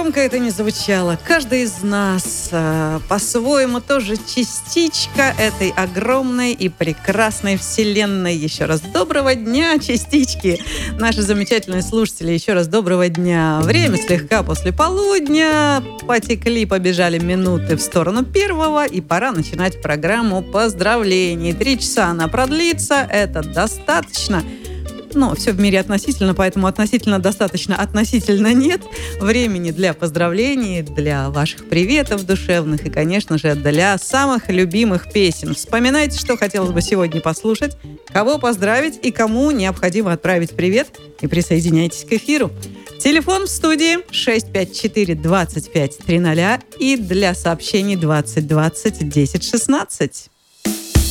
громко это ни звучало, каждый из нас по-своему тоже частичка этой огромной и прекрасной вселенной. Еще раз доброго дня, частички! Наши замечательные слушатели, еще раз доброго дня. Время слегка после полудня, потекли, побежали минуты в сторону первого, и пора начинать программу поздравлений. 3 часа она продлится, это достаточно. Но все в мире относительно, поэтому относительно достаточно, относительно нет времени для поздравлений, для ваших приветов душевных и, конечно же, для самых любимых песен. Вспоминайте, что хотелось бы сегодня послушать, кого поздравить и кому необходимо отправить привет, и присоединяйтесь к эфиру. Телефон в студии 654-25-00 и для сообщений 20 20 10 16.